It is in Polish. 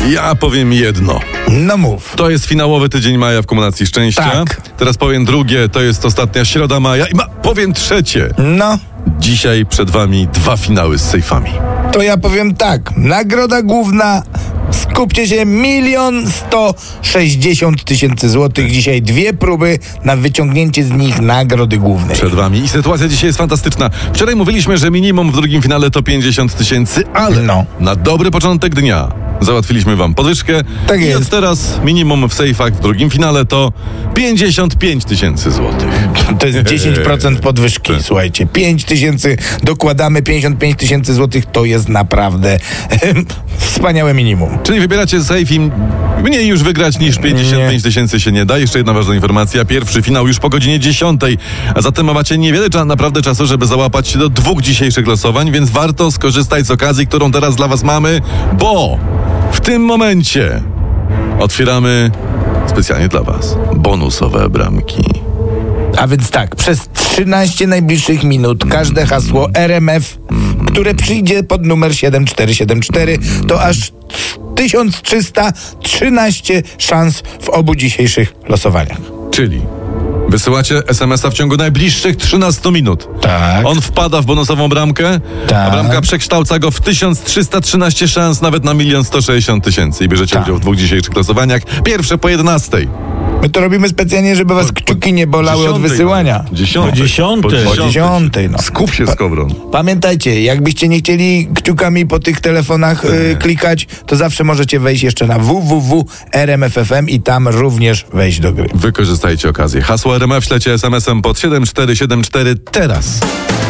Ja powiem jedno. No mów. To jest finałowy tydzień maja w Kumulacji Szczęścia. Tak. Teraz powiem drugie, to jest ostatnia środa maja. I powiem trzecie. No, Dzisiaj przed wami 2 finały z sejfami. to ja powiem tak. Nagroda główna, skupcie się, 1 160 000 złotych. Dzisiaj 2 próby na wyciągnięcie z nich nagrody głównej. Przed wami. I sytuacja dzisiaj jest fantastyczna. Wczoraj mówiliśmy, że minimum w drugim finale to 50 000, ale na dobry początek dnia załatwiliśmy wam podwyżkę. Tak I jest. od teraz minimum w sejfach w drugim finale to 55 000 złotych. To jest 10% podwyżki, słuchajcie. 5 000 dokładamy, 55 000 złotych to jest naprawdę wspaniałe minimum. Czyli wybieracie sejf i mniej już wygrać niż 55 000 się nie da. Jeszcze jedna ważna informacja. Pierwszy finał już po godzinie 10. A zatem macie niewiele naprawdę czasu, żeby załapać się do 2 dzisiejszych losowań, więc warto skorzystać z okazji, którą teraz dla was mamy, bo w tym momencie otwieramy specjalnie dla was bonusowe bramki. A więc tak, przez 13 najbliższych minut każde hasło RMF, które przyjdzie pod numer 7474, to aż 1313 szans w obu dzisiejszych losowaniach. Czyli wysyłacie SMS-a w ciągu najbliższych 13 minut. Tak. On wpada w bonusową bramkę, Tak. a bramka przekształca go w 1313 szans, nawet na 1 160 000 i bierzecie Tak. udział w 2 dzisiejszych losowaniach. Pierwsze po 11. My to robimy specjalnie, żeby was kciuki nie bolały od wysyłania. Po 10. Po 10, no. Skup się, Skowron. Pamiętajcie, jakbyście nie chcieli kciukami po tych telefonach klikać, to zawsze możecie wejść jeszcze na www.rmf.fm i tam również wejść do gry. Wykorzystajcie okazję. Hasło RMF ślecie SMS-em pod 7474 teraz.